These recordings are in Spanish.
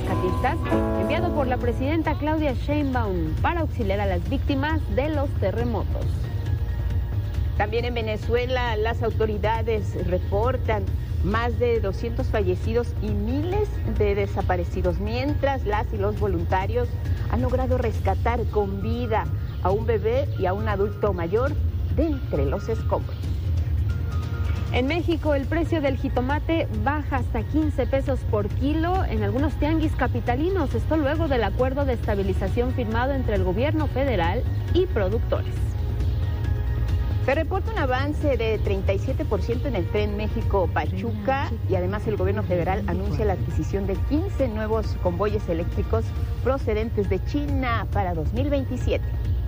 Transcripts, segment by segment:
rescatistas enviado por la presidenta Claudia Sheinbaum para auxiliar a las víctimas de los terremotos. También en Venezuela las autoridades reportan más de 200 fallecidos y miles de desaparecidos, mientras las y los voluntarios han logrado rescatar con vida a un bebé y a un adulto mayor de entre los escombros. En México, el precio del jitomate baja hasta 15 pesos por kilo en algunos tianguis capitalinos. Esto luego del acuerdo de estabilización firmado entre el gobierno federal y productores. Se reporta un avance de 37% en el tren México-Pachuca y además el gobierno federal anuncia la adquisición de 15 nuevos convoyes eléctricos procedentes de China para 2027.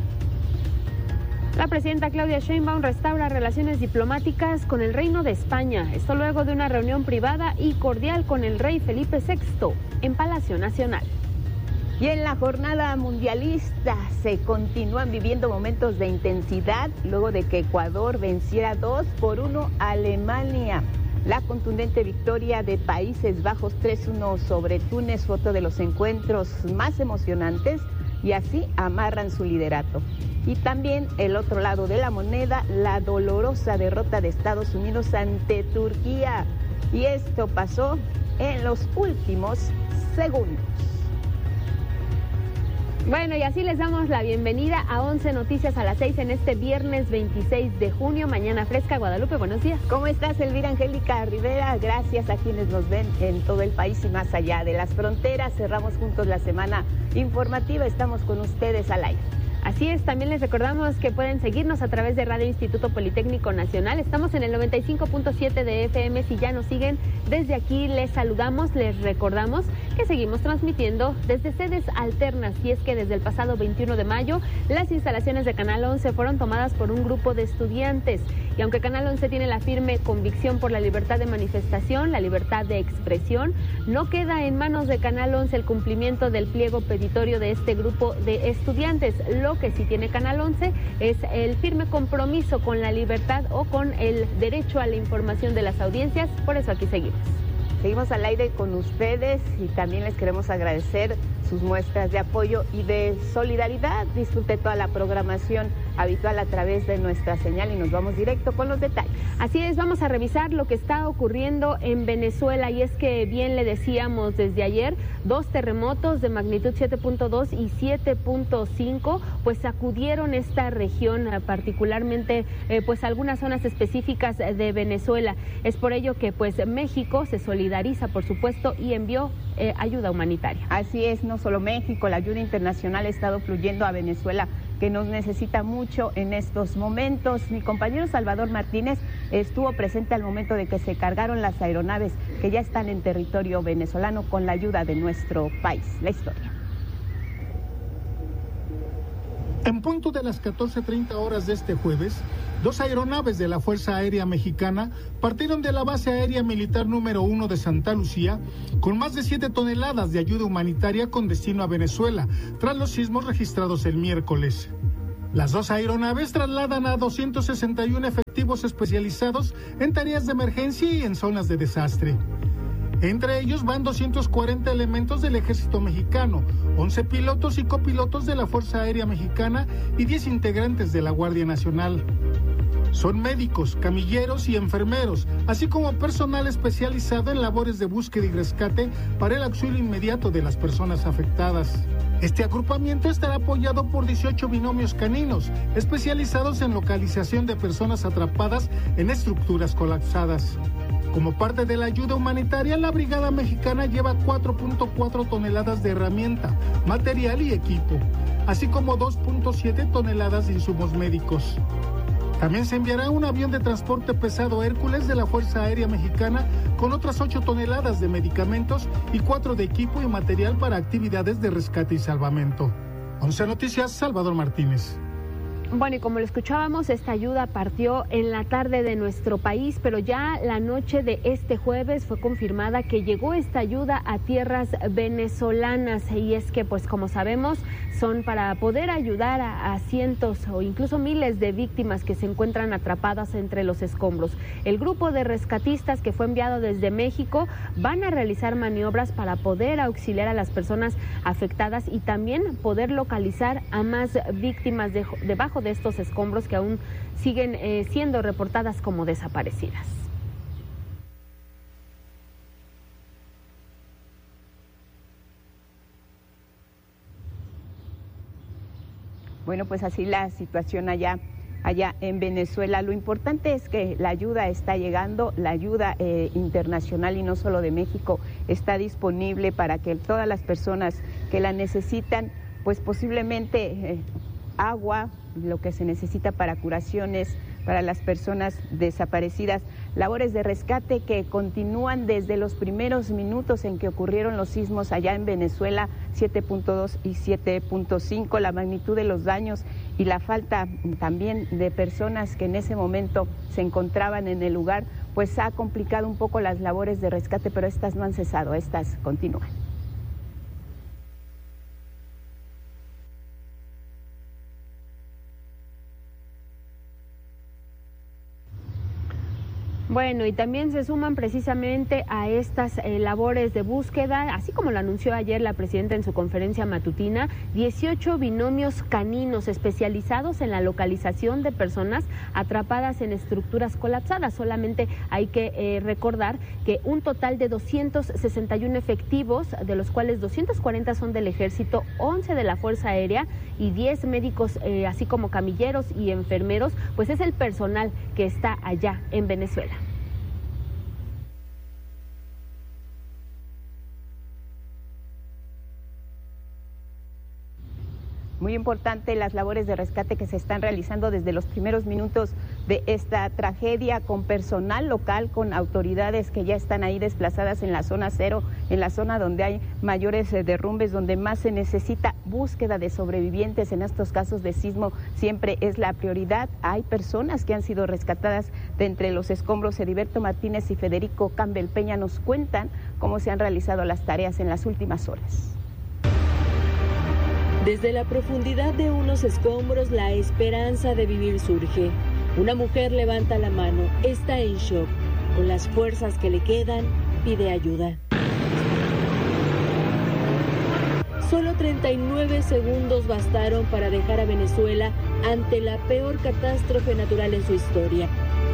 La presidenta Claudia Sheinbaum restaura relaciones diplomáticas con el Reino de España. Esto luego de una reunión privada y cordial con el rey Felipe VI en Palacio Nacional. Y en la jornada mundialista se continúan viviendo momentos de intensidad luego de que Ecuador venciera 2-1 a Alemania. La contundente victoria de Países Bajos 3-1 sobre Túnez, foto de los encuentros más emocionantes, y así amarran su liderato. Y también el otro lado de la moneda, la dolorosa derrota de Estados Unidos ante Turquía. Y esto pasó en los últimos segundos. Bueno, y así les damos la bienvenida a 11 Noticias a las 6 en este viernes 26 de junio, mañana fresca. Guadalupe, buenos días. ¿Cómo estás, Elvira Angélica Rivera? Gracias a quienes nos ven en todo el país y más allá de las fronteras. Cerramos juntos la semana informativa. Estamos con ustedes al aire. Así es, también les recordamos que pueden seguirnos a través de Radio Instituto Politécnico Nacional. Estamos en el 95.7 de FM. Si ya nos siguen desde aquí, les saludamos, les recordamos que seguimos transmitiendo desde sedes alternas. Y es que desde el pasado 21 de mayo, las instalaciones de Canal 11 fueron tomadas por un grupo de estudiantes. Y aunque Canal 11 tiene la firme convicción por la libertad de manifestación, la libertad de expresión, no queda en manos de Canal 11 el cumplimiento del pliego petitorio de este grupo de estudiantes. Lo que sí tiene Canal 11 es el firme compromiso con la libertad o con el derecho a la información de las audiencias. Por eso aquí seguimos. Seguimos al aire con ustedes y también les queremos agradecer sus muestras de apoyo y de solidaridad. Disfrute toda la programación habitual a través de nuestra señal y nos vamos directo con los detalles. Así es, vamos a revisar lo que está ocurriendo en Venezuela y es que bien le decíamos desde ayer, 2 terremotos de magnitud 7.2 y 7.5 pues sacudieron esta región, particularmente pues algunas zonas específicas de Venezuela. Es por ello que pues México se solidariza, por supuesto, y envió ayuda humanitaria. Así es, no solo México, la ayuda internacional ha estado fluyendo a Venezuela, que nos necesita mucho en estos momentos. Mi compañero Salvador Martínez estuvo presente al momento de que se cargaron las aeronaves que ya están en territorio venezolano con la ayuda de nuestro país. La historia. En punto de las 14:30 horas de este jueves, 2 aeronaves de la Fuerza Aérea Mexicana partieron de la Base Aérea Militar número 1 de Santa Lucía con más de 7 toneladas de ayuda humanitaria con destino a Venezuela, tras los sismos registrados el miércoles. Las 2 aeronaves trasladan a 261 efectivos especializados en tareas de emergencia y en zonas de desastre. Entre ellos van 240 elementos del Ejército Mexicano, 11 pilotos y copilotos de la Fuerza Aérea Mexicana y 10 integrantes de la Guardia Nacional. Son médicos, camilleros y enfermeros, así como personal especializado en labores de búsqueda y rescate para el auxilio inmediato de las personas afectadas. Este agrupamiento estará apoyado por 18 binomios caninos, especializados en localización de personas atrapadas en estructuras colapsadas. Como parte de la ayuda humanitaria, la Brigada Mexicana lleva 4.4 toneladas de herramienta, material y equipo, así como 2.7 toneladas de insumos médicos. También se enviará un avión de transporte pesado Hércules de la Fuerza Aérea Mexicana con otras 8 toneladas de medicamentos y 4 de equipo y material para actividades de rescate y salvamento. 11 Noticias, Salvador Martínez. Bueno, y como lo escuchábamos, esta ayuda partió en la tarde de nuestro país, pero ya la noche de este jueves fue confirmada que llegó esta ayuda a tierras venezolanas, y es que, pues como sabemos, son para poder ayudar a cientos o incluso miles de víctimas que se encuentran atrapadas entre los escombros. El grupo de rescatistas que fue enviado desde México van a realizar maniobras para poder auxiliar a las personas afectadas y también poder localizar a más víctimas debajo de estos escombros que aún siguen siendo reportadas como desaparecidas. Bueno, pues así la situación allá en Venezuela. Lo importante es que la ayuda está llegando, la ayuda internacional y no solo de México está disponible para que todas las personas que la necesitan, pues posiblemente agua, lo que se necesita para curaciones, para las personas desaparecidas, labores de rescate que continúan desde los primeros minutos en que ocurrieron los sismos allá en Venezuela, 7.2 y 7.5, la magnitud de los daños y la falta también de personas que en ese momento se encontraban en el lugar, pues ha complicado un poco las labores de rescate, pero estas no han cesado, estas continúan. Bueno, y también se suman precisamente a estas labores de búsqueda, así como lo anunció ayer la presidenta en su conferencia matutina, 18 binomios caninos especializados en la localización de personas atrapadas en estructuras colapsadas. Solamente hay que recordar que un total de 261 efectivos, de los cuales 240 son del Ejército, 11 de la Fuerza Aérea y 10 médicos, así como camilleros y enfermeros, pues es el personal que está allá en Venezuela. Muy importante las labores de rescate que se están realizando desde los primeros minutos de esta tragedia, con personal local, con autoridades que ya están ahí desplazadas en la zona cero, en la zona donde hay mayores derrumbes, donde más se necesita búsqueda de sobrevivientes. En estos casos de sismo siempre es la prioridad. Hay personas que han sido rescatadas de entre los escombros. Heriberto Martínez y Federico Campbell Peña nos cuentan cómo se han realizado las tareas en las últimas horas. Desde la profundidad de unos escombros, la esperanza de vivir surge. Una mujer levanta la mano, está en shock. Con las fuerzas que le quedan, pide ayuda. Solo 39 segundos bastaron para dejar a Venezuela ante la peor catástrofe natural en su historia.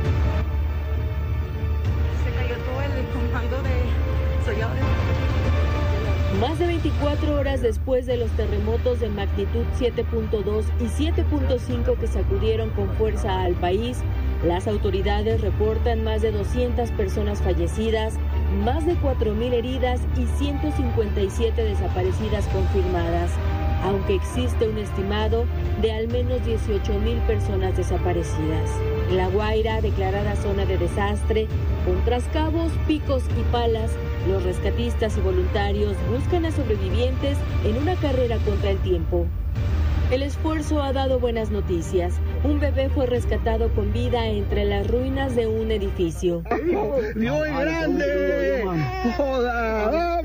Se cayó todo el comando de solladores. Más de 24 horas después de los terremotos de magnitud 7.2 y 7.5 que sacudieron con fuerza al país, las autoridades reportan más de 200 personas fallecidas, más de 4.000 heridas y 157 desaparecidas confirmadas, aunque existe un estimado de al menos 18.000 personas desaparecidas. La Guaira, declarada zona de desastre, con trascabos, picos y palas, los rescatistas y voluntarios buscan a sobrevivientes en una carrera contra el tiempo. El esfuerzo ha dado buenas noticias. Un bebé fue rescatado con vida entre las ruinas de un edificio. ¡Dios es grande! ¡Joda!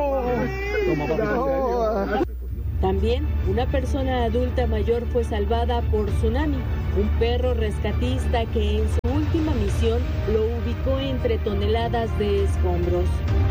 ¡Vamos! También una persona adulta mayor fue salvada por tsunami, un perro rescatista que en su última misión lo ubicó entre toneladas de escombros.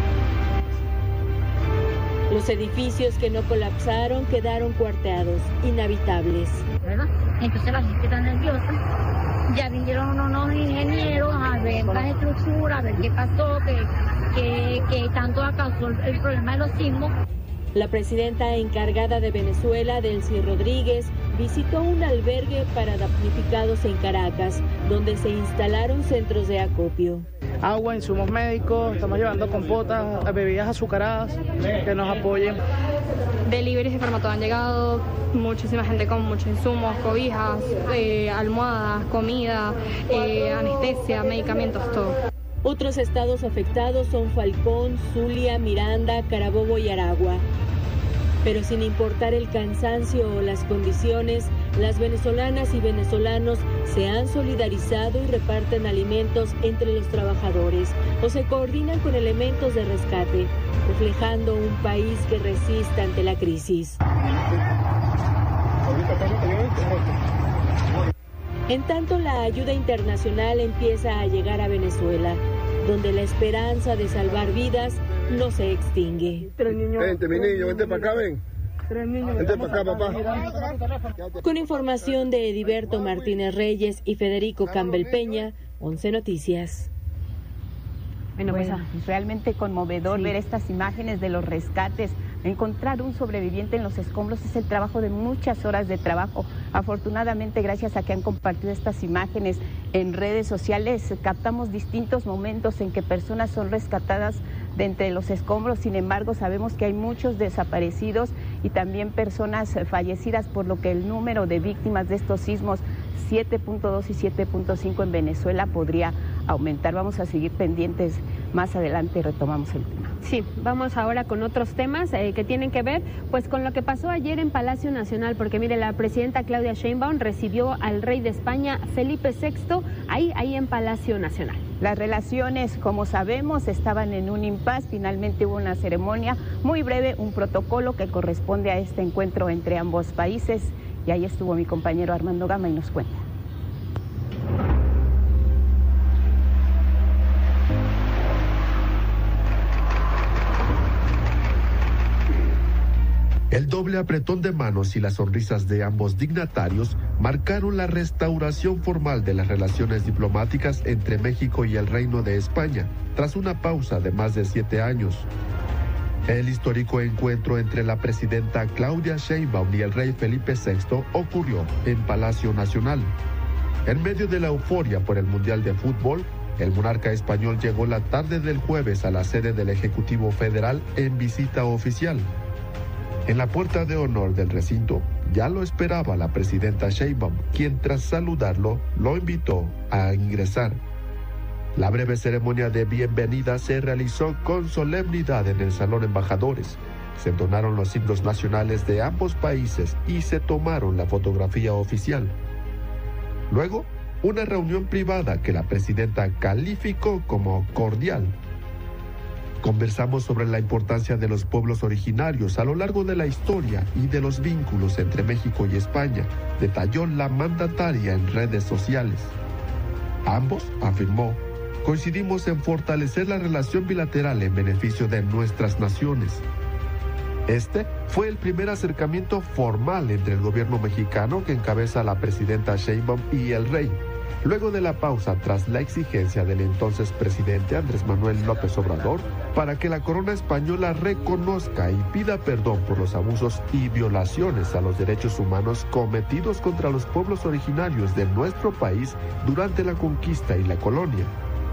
Los edificios que no colapsaron quedaron cuarteados, inhabitables. ¿Verdad? Entonces la gente está nerviosa. Ya vinieron unos ingenieros a ver las estructuras, a ver qué pasó, que tanto causó el problema de los sismos. La presidenta encargada de Venezuela, Delcy Rodríguez, visitó un albergue para damnificados en Caracas, donde se instalaron centros de acopio. Agua, insumos médicos, estamos llevando compotas, bebidas azucaradas que nos apoyen. Deliveries de Farmatodo han llegado, muchísima gente con muchos insumos, cobijas, almohadas, comida, anestesia, medicamentos, todo. Otros estados afectados son Falcón, Zulia, Miranda, Carabobo y Aragua. Pero sin importar el cansancio o las condiciones, las venezolanas y venezolanos se han solidarizado y reparten alimentos entre los trabajadores o se coordinan con elementos de rescate, reflejando un país que resiste ante la crisis. En tanto, la ayuda internacional empieza a llegar a Venezuela, donde la esperanza de salvar vidas no se extingue. Vente, mi niño, vente para acá, ven. Vente para acá, papá. Con información de Ediberto Martínez Reyes y Federico Campbell Peña, 11 Noticias. Bueno, pues realmente conmovedor ver estas imágenes de los rescates. Encontrar un sobreviviente en los escombros es el trabajo de muchas horas de trabajo. Afortunadamente, gracias a que han compartido estas imágenes en redes sociales, captamos distintos momentos en que personas son rescatadas de entre los escombros. Sin embargo, sabemos que hay muchos desaparecidos y también personas fallecidas, por lo que el número de víctimas de estos sismos 7.2 y 7.5 en Venezuela podría aumentar. Vamos a seguir pendientes. Más adelante retomamos el tema. Sí, vamos ahora con otros temas que tienen que ver pues con lo que pasó ayer en Palacio Nacional, porque mire, la presidenta Claudia Sheinbaum recibió al rey de España, Felipe VI, ahí en Palacio Nacional. Las relaciones, como sabemos, estaban en un impasse. Finalmente hubo una ceremonia muy breve, un protocolo que corresponde a este encuentro entre ambos países, y ahí estuvo mi compañero Armando Gama y nos cuenta. El doble apretón de manos y las sonrisas de ambos dignatarios marcaron la restauración formal de las relaciones diplomáticas entre México y el Reino de España, tras una pausa de más de 7 años. El histórico encuentro entre la presidenta Claudia Sheinbaum y el rey Felipe VI ocurrió en Palacio Nacional. En medio de la euforia por el Mundial de Fútbol, el monarca español llegó la tarde del jueves a la sede del Ejecutivo Federal en visita oficial. En la puerta de honor del recinto ya lo esperaba la presidenta Sheinbaum, quien tras saludarlo lo invitó a ingresar. La breve ceremonia de bienvenida se realizó con solemnidad en el Salón Embajadores. Se entonaron los himnos nacionales de ambos países y se tomaron la fotografía oficial. Luego, una reunión privada que la presidenta calificó como cordial. Conversamos sobre la importancia de los pueblos originarios a lo largo de la historia y de los vínculos entre México y España, detalló la mandataria en redes sociales. Ambos, afirmó, coincidimos en fortalecer la relación bilateral en beneficio de nuestras naciones. Este fue el primer acercamiento formal entre el gobierno mexicano que encabeza la presidenta Sheinbaum y el rey, luego de la pausa tras la exigencia del entonces presidente Andrés Manuel López Obrador para que la corona española reconozca y pida perdón por los abusos y violaciones a los derechos humanos cometidos contra los pueblos originarios de nuestro país durante la conquista y la colonia.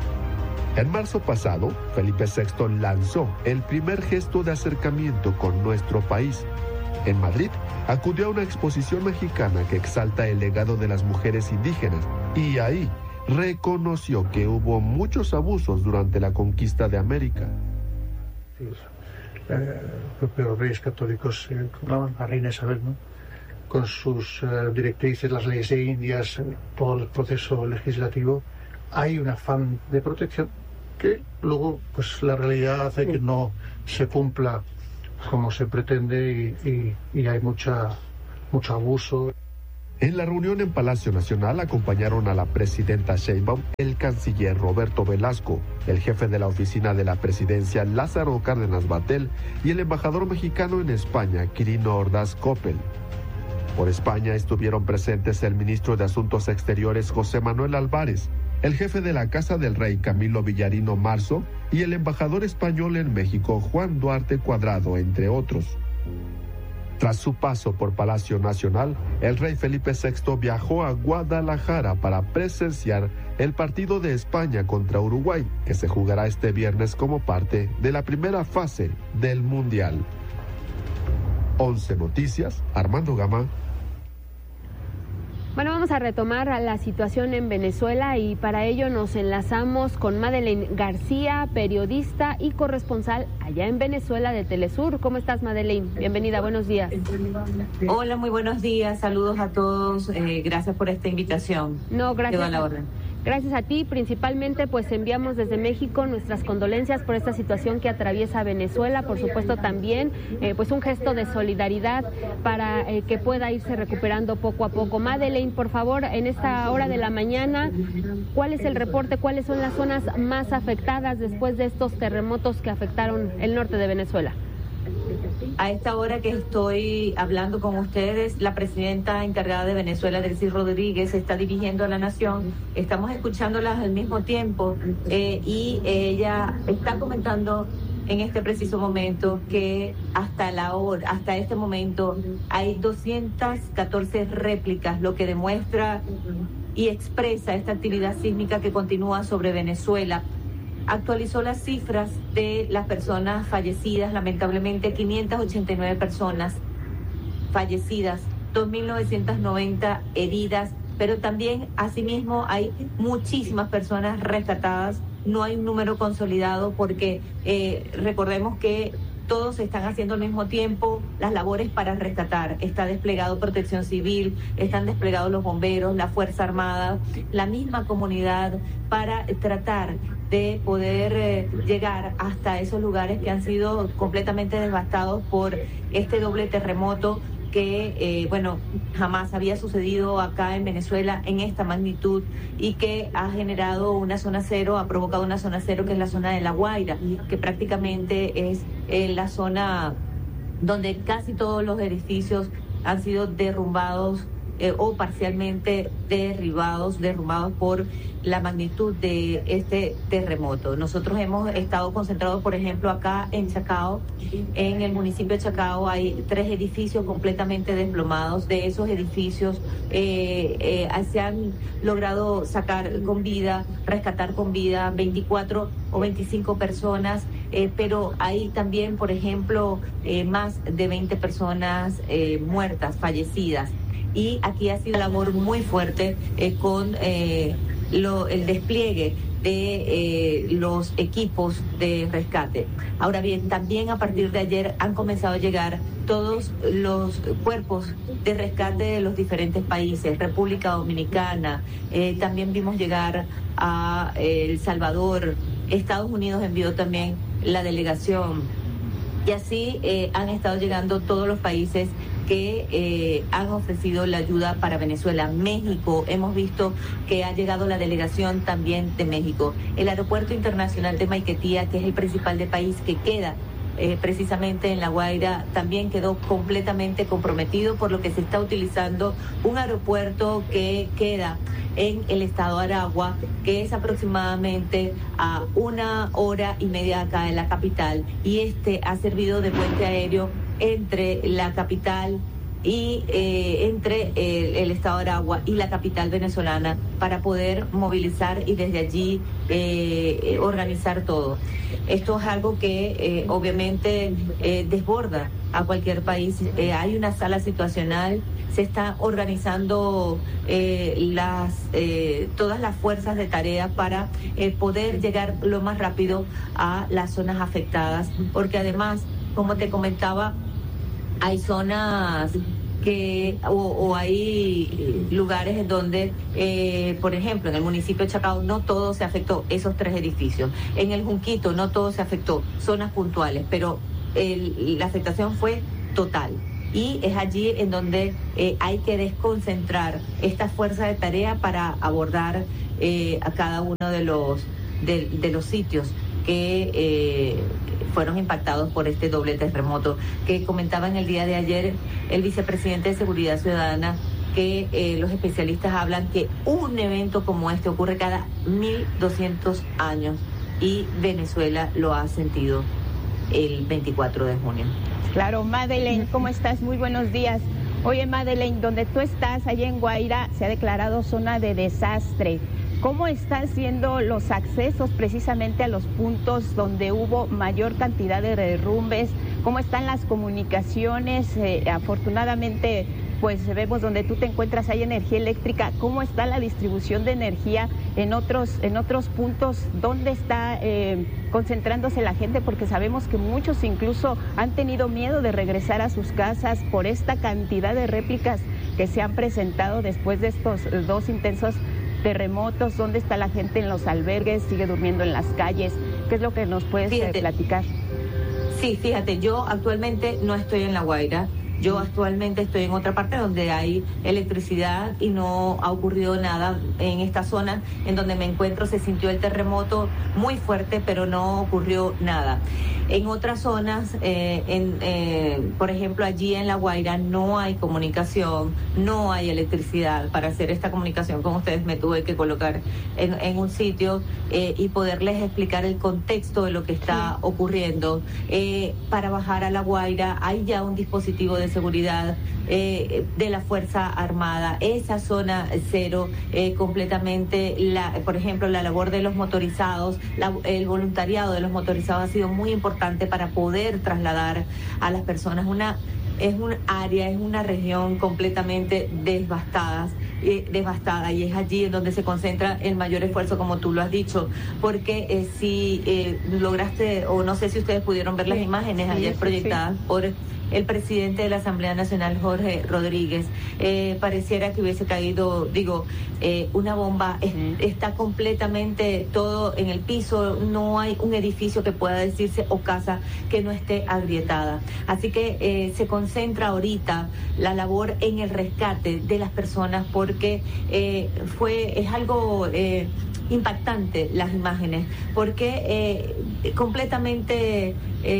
En marzo pasado, Felipe VI lanzó el primer gesto de acercamiento con nuestro país. En Madrid, acudió a una exposición mexicana que exalta el legado de las mujeres indígenas y ahí reconoció que hubo muchos abusos durante la conquista de América. Los reyes católicos, la reina Isabel, ¿no? Con sus directrices, las leyes de Indias, todo el proceso legislativo, hay un afán de protección que luego pues la realidad hace que no se cumpla como se pretende y hay mucho abuso. En la reunión en Palacio Nacional acompañaron a la presidenta Sheinbaum el canciller Roberto Velasco, el jefe de la oficina de la presidencia Lázaro Cárdenas Batel y el embajador mexicano en España, Quirino Ordaz Coppel. Por España estuvieron presentes el ministro de Asuntos Exteriores José Manuel Álvarez, el jefe de la Casa del Rey Camilo Villarino Marzo y el embajador español en México Juan Duarte Cuadrado, entre otros. Tras su paso por Palacio Nacional, el rey Felipe VI viajó a Guadalajara para presenciar el partido de España contra Uruguay, que se jugará este viernes como parte de la primera fase del Mundial. 11 Noticias, Armando Gama. Bueno, vamos a retomar la situación en Venezuela y para ello nos enlazamos con Madeleine García, periodista y corresponsal allá en Venezuela de Telesur. ¿Cómo estás, Madeleine? Bienvenida, buenos días. Hola, muy buenos días, saludos a todos, gracias por esta invitación. No, gracias. Quedo a la orden. Gracias a ti, principalmente pues enviamos desde México nuestras condolencias por esta situación que atraviesa Venezuela, por supuesto también pues un gesto de solidaridad para que pueda irse recuperando poco a poco. Madeleine, por favor, en esta hora de la mañana, ¿cuál es el reporte? ¿Cuáles son las zonas más afectadas después de estos terremotos que afectaron el norte de Venezuela? A esta hora que estoy hablando con ustedes, la presidenta encargada de Venezuela, Delcy Rodríguez, se está dirigiendo a la nación. Estamos escuchándolas al mismo tiempo y ella está comentando en este preciso momento que hasta este momento hay 214 réplicas, lo que demuestra y expresa esta actividad sísmica que continúa sobre Venezuela. Actualizó las cifras de las personas fallecidas, lamentablemente 589 personas fallecidas, 2.990 heridas, pero también asimismo hay muchísimas personas rescatadas. No hay un número consolidado porque recordemos que todos están haciendo al mismo tiempo las labores para rescatar. Está desplegado Protección Civil, están desplegados los bomberos, la Fuerza Armada, la misma comunidad para tratar de poder llegar hasta esos lugares que han sido completamente devastados por este doble terremoto que, jamás había sucedido acá en Venezuela en esta magnitud y que ha generado una zona cero, ha provocado una zona cero que es la zona de La Guaira, que prácticamente es la zona donde casi todos los edificios han sido derrumbados o parcialmente derrubados por la magnitud de este terremoto. Nosotros hemos estado concentrados, por ejemplo, acá en Chacao, en el municipio de Chacao hay 3 edificios completamente desplomados. De esos edificios se han logrado sacar con vida, rescatar con vida 24 o 25 personas, pero hay también, por ejemplo, más de 20 personas muertas, fallecidas. Y aquí ha sido una labor muy fuerte con el despliegue de los equipos de rescate. Ahora bien, también a partir de ayer han comenzado a llegar todos los cuerpos de rescate de los diferentes países, República Dominicana, también vimos llegar a El Salvador, Estados Unidos envió también la delegación, y así han estado llegando todos los países que han ofrecido la ayuda para Venezuela. México, hemos visto que ha llegado la delegación también de México. El aeropuerto internacional de Maiquetía, que es el principal del país, que queda precisamente en La Guaira, también quedó completamente comprometido, por lo que se está utilizando un aeropuerto que queda en el estado de Aragua, que es aproximadamente a 1 hora y media acá de la capital, y este ha servido de puente aéreo entre la capital y entre el estado de Aragua y la capital venezolana para poder movilizar y desde allí organizar todo. Esto es algo que obviamente desborda a cualquier país. Hay una sala situacional, se está organizando todas las fuerzas de tarea para poder llegar lo más rápido a las zonas afectadas, porque además, como te comentaba, hay zonas que o hay lugares en donde, por ejemplo, en el municipio de Chacao no todo se afectó, esos 3 edificios. En el Junquito no todo se afectó, zonas puntuales, pero la afectación fue total. Y es allí en donde hay que desconcentrar esta fuerza de tarea para abordar a cada uno de los sitios que fueron impactados por este doble terremoto, que comentaba en el día de ayer el vicepresidente de Seguridad Ciudadana, que los especialistas hablan que un evento como este ocurre cada 1.200 años y Venezuela lo ha sentido el 24 de junio. Claro, Madeleine, ¿cómo estás? Muy buenos días. Oye, Madeleine, donde tú estás, allá en Guaira, se ha declarado zona de desastre. ¿Cómo están siendo los accesos precisamente a los puntos donde hubo mayor cantidad de derrumbes? ¿Cómo están las comunicaciones? Afortunadamente pues vemos donde tú te encuentras hay energía eléctrica. ¿Cómo está la distribución de energía en otros puntos? ¿Dónde está concentrándose la gente? Porque sabemos que muchos incluso han tenido miedo de regresar a sus casas por esta cantidad de réplicas que se han presentado después de estos 2 intensos terremotos. ¿Dónde está la gente en los albergues? ¿Sigue durmiendo en las calles? ¿Qué es lo que nos puedes platicar? Sí, fíjate, yo actualmente no estoy en La Guaira. Yo actualmente estoy en otra parte donde hay electricidad y no ha ocurrido nada. En esta zona en donde me encuentro se sintió el terremoto muy fuerte, pero no ocurrió nada. En otras zonas, por ejemplo, allí en La Guaira no hay comunicación, no hay electricidad. Para hacer esta comunicación con ustedes me tuve que colocar en un sitio y poderles explicar el contexto de lo que está ocurriendo. Para bajar a La Guaira hay ya un dispositivo de seguridad de la Fuerza Armada. Esa zona cero completamente, por ejemplo, la labor de los motorizados, el voluntariado de los motorizados ha sido muy importante para poder trasladar a las personas. Es una región completamente devastada y es allí en donde se concentra el mayor esfuerzo, como tú lo has dicho, porque si lograste, o no sé si ustedes pudieron ver las imágenes ayer proyectadas por el presidente de la Asamblea Nacional, Jorge Rodríguez, pareciera que hubiese caído, una bomba. Está completamente todo en el piso, no hay un edificio que pueda decirse o casa que no esté agrietada. Así que se concentra ahorita la labor en el rescate de las personas, porque es algo impactante las imágenes, porque completamente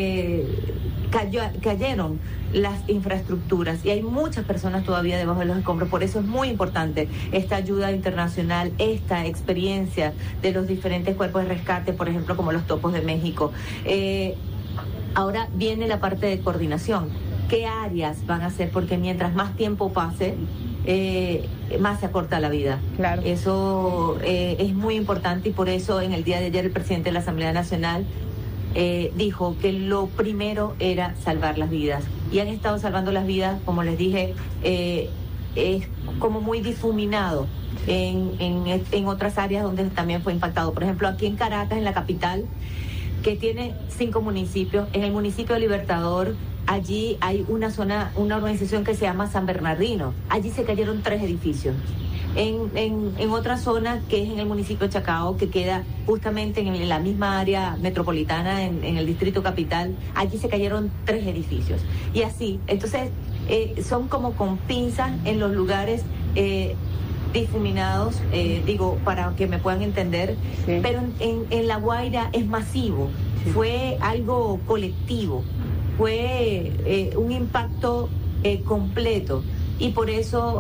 cayeron las infraestructuras y hay muchas personas todavía debajo de los escombros. Por eso es muy importante esta ayuda internacional, esta experiencia de los diferentes cuerpos de rescate, por ejemplo, como los Topos de México. Ahora viene la parte de coordinación. ¿Qué áreas van a hacer? Porque mientras más tiempo pase, más se acorta la vida. Claro. Eso es muy importante, y por eso en el día de ayer el presidente de la Asamblea Nacional dijo que lo primero era salvar las vidas. Y han estado salvando las vidas, como les dije, es como muy difuminado en otras áreas donde también fue impactado. Por ejemplo, aquí en Caracas, en la capital, que tiene 5 municipios, en el municipio de Libertador, allí hay una organización que se llama San Bernardino. Allí se cayeron 3 edificios. En otra zona, que es en el municipio de Chacao, que queda justamente en la misma área metropolitana, en el distrito capital, allí se cayeron 3 edificios. Y así, entonces, son como con pinzas en los lugares difuminados, para que me puedan entender, sí. Pero en La Guaira es masivo, sí. Fue algo colectivo, fue un impacto completo. Y por eso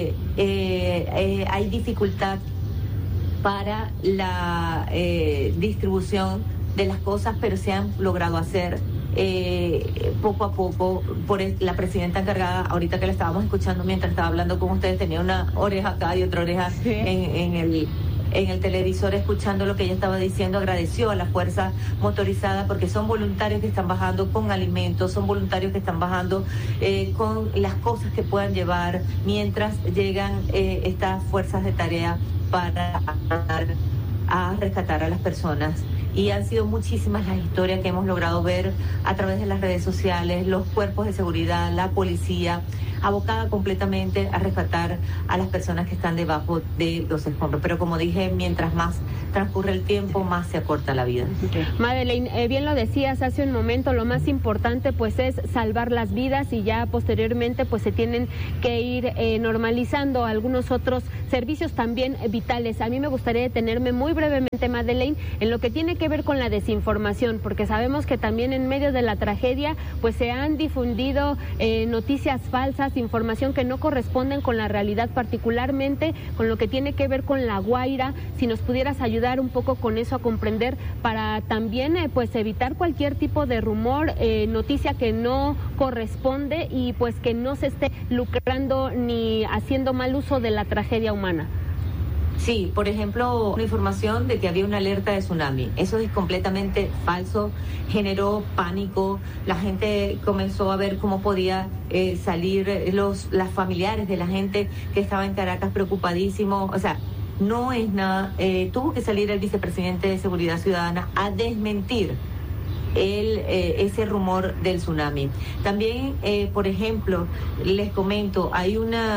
hay dificultad para la distribución de las cosas, pero se han logrado hacer poco a poco. Por la presidenta encargada, ahorita que la estábamos escuchando mientras estaba hablando con ustedes, tenía una oreja acá y otra oreja, sí. En el televisor, escuchando lo que ella estaba diciendo. Agradeció a la fuerza motorizada porque son voluntarios que están bajando con alimentos, son voluntarios que están bajando con las cosas que puedan llevar mientras llegan estas fuerzas de tarea para a rescatar a las personas. Y han sido muchísimas las historias que hemos logrado ver a través de las redes sociales, los cuerpos de seguridad, la policía, abocada completamente a rescatar a las personas que están debajo de los escombros. Pero como dije, mientras más transcurre el tiempo, más se acorta la vida. Madeleine, bien lo decías hace un momento, lo más importante pues es salvar las vidas, y ya posteriormente pues se tienen que ir normalizando algunos otros servicios también vitales. A mí me gustaría detenerme muy brevemente, Madeleine, en lo que tiene que ver con la desinformación, porque sabemos que también en medio de la tragedia pues se han difundido noticias falsas, información que no corresponden con la realidad, particularmente con lo que tiene que ver con La Guaira. Si nos pudieras ayudar un poco con eso a comprender, para también pues evitar cualquier tipo de rumor, noticia que no corresponde, y pues que no se esté lucrando ni haciendo mal uso de la tragedia humana. Sí, por ejemplo, una información de que había una alerta de tsunami. Eso es completamente falso, generó pánico, la gente comenzó a ver cómo podía salir las familiares de la gente que estaba en Caracas preocupadísimos, o sea, no es nada. Tuvo que salir el vicepresidente de Seguridad Ciudadana a desmentir ese rumor del tsunami. También, por ejemplo, les comento, hay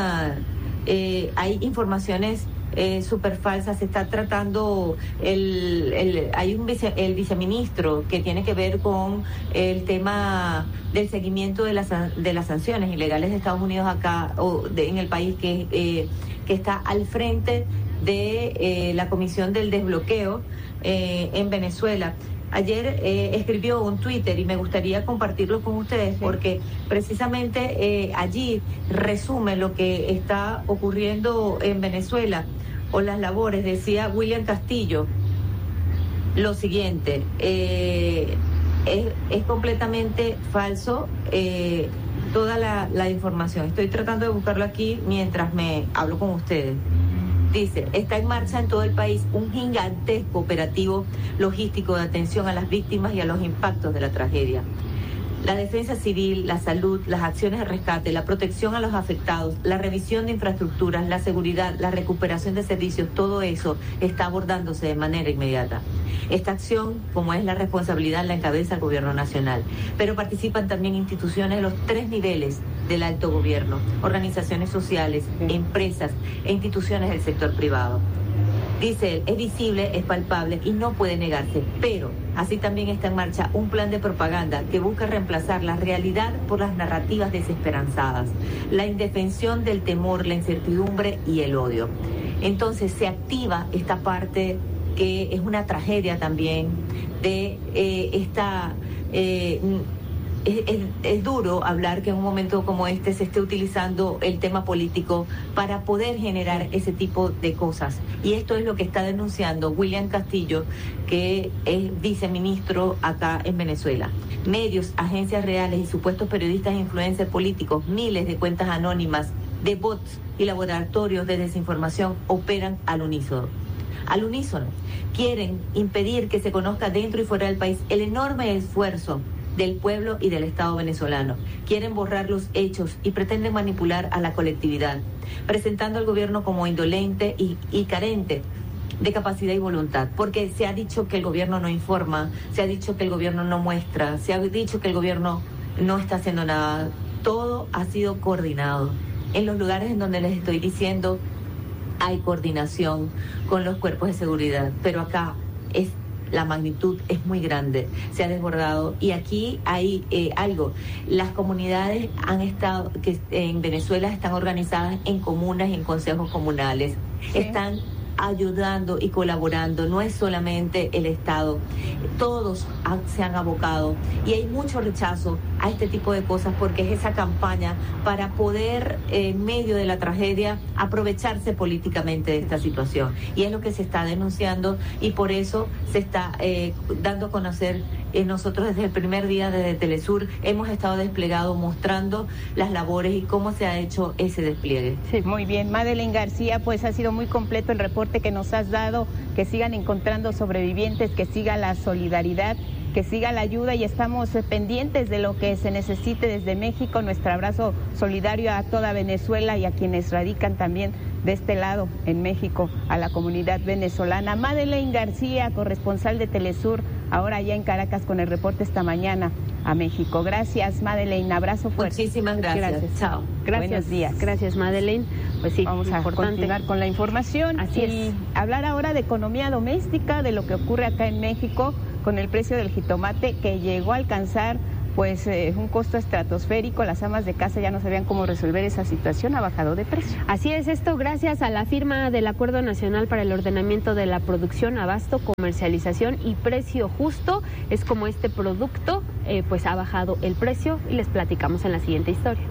informaciones súper falsas. Se está tratando hay el viceministro que tiene que ver con el tema del seguimiento de las sanciones ilegales de Estados Unidos acá en el país, que está al frente de la Comisión del Desbloqueo en Venezuela. Ayer escribió un Twitter y me gustaría compartirlo con ustedes, porque precisamente allí resume lo que está ocurriendo en Venezuela o las labores. Decía William Castillo lo siguiente: es completamente falso toda la información. Estoy tratando de buscarlo aquí mientras me hablo con ustedes. Dice, está en marcha en todo el país un gigantesco operativo logístico de atención a las víctimas y a los impactos de la tragedia. La defensa civil, la salud, las acciones de rescate, la protección a los afectados, la revisión de infraestructuras, la seguridad, la recuperación de servicios, todo eso está abordándose de manera inmediata. Esta acción, como es la responsabilidad, la encabeza el Gobierno Nacional, pero participan también instituciones de los 3 niveles del alto gobierno, organizaciones sociales, empresas e instituciones del sector privado. Dice él, es visible, es palpable y no puede negarse, pero así también está en marcha un plan de propaganda que busca reemplazar la realidad por las narrativas desesperanzadas, la indefensión del temor, la incertidumbre y el odio. Entonces se activa esta parte que es una tragedia también de esta... Es duro hablar que en un momento como este se esté utilizando el tema político para poder generar ese tipo de cosas. Y esto es lo que está denunciando William Castillo, que es viceministro acá en Venezuela. Medios, agencias reales y supuestos periodistas e influencers políticos, miles de cuentas anónimas, de bots y laboratorios de desinformación operan al unísono. Quieren impedir que se conozca dentro y fuera del país el enorme esfuerzo del pueblo y del Estado venezolano. Quieren borrar los hechos y pretenden manipular a la colectividad, presentando al gobierno como indolente y carente de capacidad y voluntad, porque se ha dicho que el gobierno no informa, se ha dicho que el gobierno no muestra, se ha dicho que el gobierno no está haciendo nada. Todo ha sido coordinado. En los lugares en donde les estoy diciendo hay coordinación con los cuerpos de seguridad, pero acá la magnitud es muy grande, se ha desbordado. Y aquí hay algo, las comunidades en Venezuela están organizadas en comunas y en consejos comunales, sí. Están ayudando y colaborando, no es solamente el Estado, todos se han abocado y hay mucho rechazo a este tipo de cosas, porque es esa campaña para poder en medio de la tragedia aprovecharse políticamente de esta situación, y es lo que se está denunciando y por eso se está dando a conocer. Nosotros desde el primer día desde Telesur hemos estado desplegados mostrando las labores y cómo se ha hecho ese despliegue. Sí, muy bien. Madeleine García, pues ha sido muy completo el reporte que nos has dado, que sigan encontrando sobrevivientes, que siga la solidaridad, que siga la ayuda, y estamos pendientes de lo que se necesite desde México. Nuestro abrazo solidario a toda Venezuela y a quienes radican también de este lado en México, a la comunidad venezolana. Madeleine García, corresponsal de Telesur, ahora ya en Caracas con el reporte esta mañana a México. Gracias, Madeleine, abrazo fuerte. Muchísimas gracias. Chao. Gracias. Buenos días. Gracias, Madeleine. Pues sí, vamos a continuar con la información. Así es. Hablar ahora de economía doméstica, de lo que ocurre acá en México con el precio del jitomate, que llegó a alcanzar pues un costo estratosférico. Las amas de casa ya no sabían cómo resolver esa situación, ha bajado de precio. Así es, esto gracias a la firma del Acuerdo Nacional para el Ordenamiento de la Producción, Abasto, Comercialización y Precio Justo. Es como este producto pues ha bajado el precio, y les platicamos en la siguiente historia.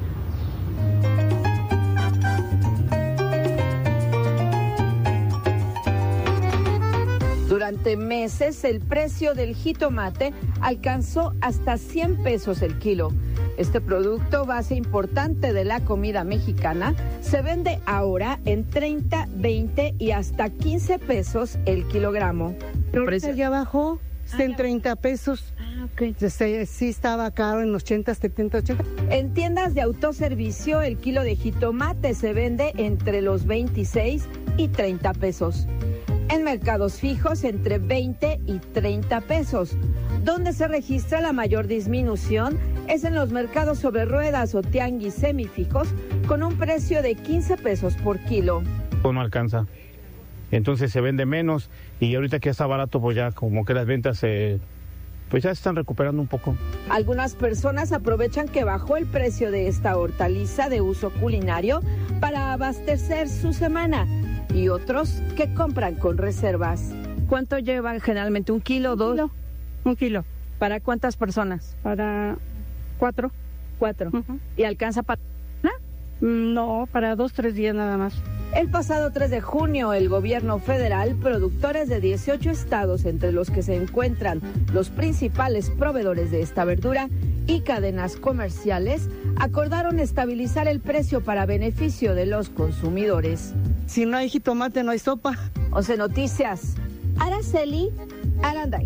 Durante meses, el precio del jitomate alcanzó hasta 100 pesos el kilo. Este producto, base importante de la comida mexicana, se vende ahora en 30, 20 y hasta 15 pesos el kilogramo. Ahorita ya bajó, está en 30 pesos. Okay. Sí estaba caro en 80, 70, 80. En tiendas de autoservicio, el kilo de jitomate se vende entre los 26 y 30 pesos. En mercados fijos, entre 20 y 30 pesos. Donde se registra la mayor disminución es en los mercados sobre ruedas o tianguis semifijos, con un precio de 15 pesos por kilo. No alcanza, entonces se vende menos, y ahorita que está barato, pues ya como que las ventas pues ya se están recuperando un poco. Algunas personas aprovechan que bajó el precio de esta hortaliza de uso culinario para abastecer su semana, y otros que compran con reservas. ¿Cuánto llevan generalmente? ¿1 kilo, 2? Un kilo. ¿Para cuántas personas? Para 4. 4. ¿Y alcanza para...? No, para 2, 3 días nada más. El pasado 3 de junio, el gobierno federal, productores de 18 estados, entre los que se encuentran los principales proveedores de esta verdura y cadenas comerciales, acordaron estabilizar el precio para beneficio de los consumidores. Si no hay jitomate, no hay sopa. 11 Noticias, Araceli Aranday.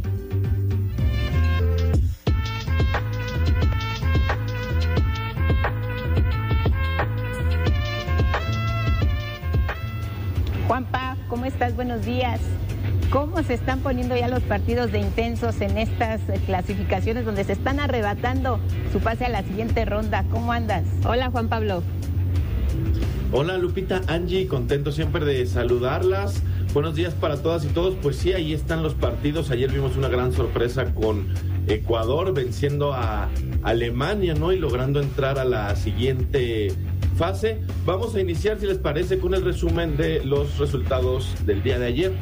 Juanpa, ¿cómo estás? Buenos días. ¿Cómo se están poniendo ya los partidos de intensos en estas clasificaciones donde se están arrebatando su pase a la siguiente ronda? ¿Cómo andas? Hola, Juan Pablo. Hola, Lupita, Angie, contento siempre de saludarlas. Buenos días para todas y todos. Pues sí, ahí están los partidos. Ayer vimos una gran sorpresa con Ecuador venciendo a Alemania, ¿no? Y logrando entrar a la siguiente fase. Vamos a iniciar, si les parece, con el resumen de los resultados del día de ayer.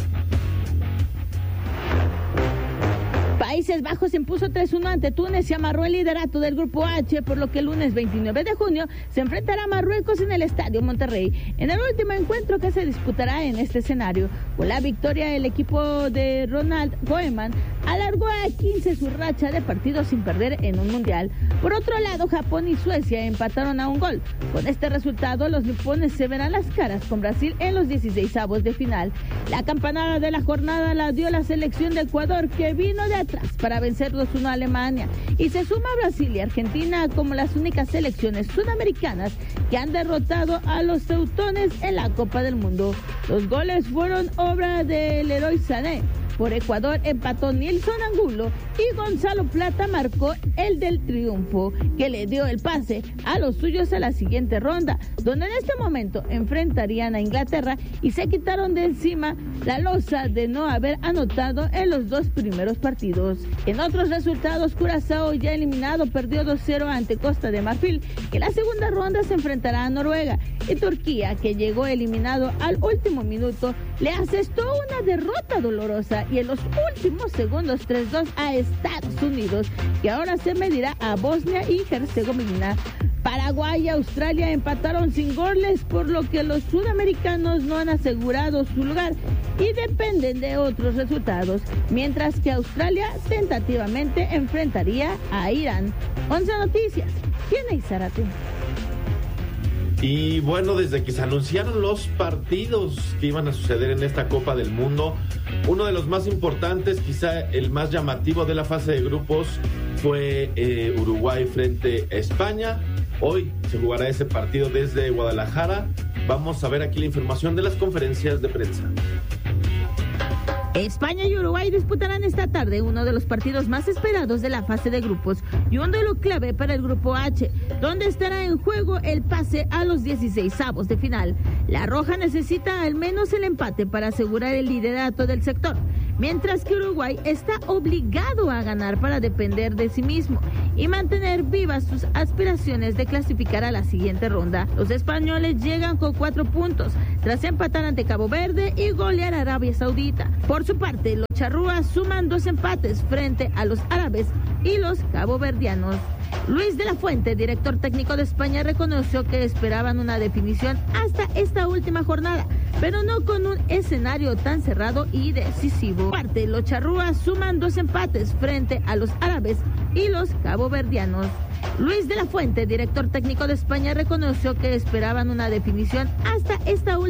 Países Bajos impuso 3-1 ante Túnez y amarró el liderato del Grupo H, por lo que el lunes 29 de junio se enfrentará a Marruecos en el Estadio Monterrey, en el último encuentro que se disputará en este escenario. Con la victoria, el equipo de Ronald Koeman alargó a 15 su racha de partidos sin perder en un mundial. Por otro lado, Japón y Suecia empataron a un gol. Con este resultado, los nipones se verán las caras con Brasil en los 16avos de final. La campanada de la jornada la dio la selección de Ecuador, que vino de atrás para vencer 2-1 a Alemania, y se suma Brasil y Argentina como las únicas selecciones sudamericanas que han derrotado a los teutones en la Copa del Mundo. Los goles fueron obra del Leroy Sané. Por Ecuador empató Nilson Angulo y Gonzalo Plata marcó el del triunfo, que le dio el pase a los suyos a la siguiente ronda, donde en este momento enfrentarían a Inglaterra y se quitaron de encima la losa de no haber anotado en los 2 primeros partidos. En otros resultados, Curazao, ya eliminado, perdió 2-0 ante Costa de Marfil, que en la segunda ronda se enfrentará a Noruega, y Turquía, que llegó eliminado al último minuto, le asestó una derrota dolorosa y en los últimos segundos 3-2 a Estados Unidos, que ahora se medirá a Bosnia y Herzegovina. Paraguay y Australia empataron sin goles, por lo que los sudamericanos no han asegurado su lugar y dependen de otros resultados, mientras que Australia tentativamente enfrentaría a Irán. 11 Noticias, tiene Izárate. Y bueno, desde que se anunciaron los partidos que iban a suceder en esta Copa del Mundo, uno de los más importantes, quizá el más llamativo de la fase de grupos, fue Uruguay frente a España. Hoy se jugará ese partido desde Guadalajara. Vamos a ver aquí la información de las conferencias de prensa. España y Uruguay disputarán esta tarde uno de los partidos más esperados de la fase de grupos y un duelo clave para el Grupo H, donde estará en juego el pase a los 16avos de final. La Roja necesita al menos el empate para asegurar el liderato del sector, mientras que Uruguay está obligado a ganar para depender de sí mismo y mantener vivas sus aspiraciones de clasificar a la siguiente ronda. Los españoles llegan con 4 puntos tras empatar ante Cabo Verde y golear a Arabia Saudita. Por su parte, los charrúas suman 2 empates frente a los árabes y los caboverdianos. Luis de la Fuente, director técnico de España, reconoció que esperaban una definición hasta esta última jornada, pero no con un escenario tan cerrado y decisivo. Aparte, los charrúas suman 2 empates frente a los árabes y los caboverdianos. Luis de la Fuente, director técnico de España, reconoció que esperaban una definición hasta esta última